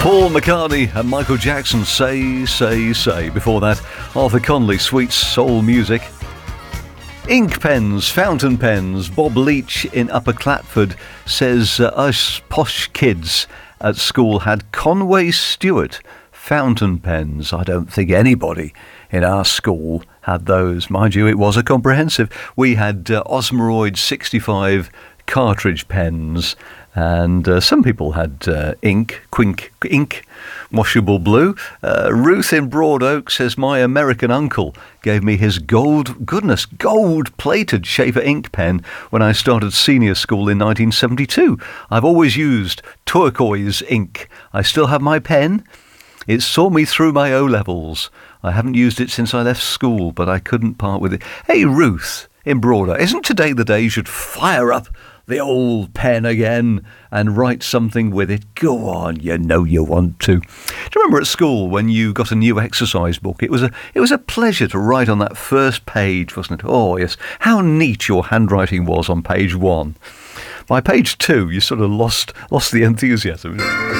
Paul McCartney and Michael Jackson, Say, Say, Say. Before that, Arthur Conley, Sweet Soul Music. Ink pens, fountain pens. Bob Leach in Upper Clatford says us posh kids at school had Conway Stewart fountain pens. I don't think anybody in our school had those. Mind you, it was a comprehensive. We had Osmeroid 65 cartridge pens, and some people had ink, washable blue. Ruth in Broad Oak says, my American uncle gave me his gold-plated Schaefer ink pen when I started senior school in 1972. I've always used turquoise ink. I still have my pen. It saw me through my O-levels. I haven't used it since I left school, but I couldn't part with it. Hey, Ruth in Broad Oak, isn't today the day you should fire up the old pen again and write something with it? Go on, you know you want to. Do you remember at school when you got a new exercise book? It was a pleasure to write on that first page, wasn't it? Oh yes, how neat your handwriting was on page 1. By page 2, you sort of lost the enthusiasm.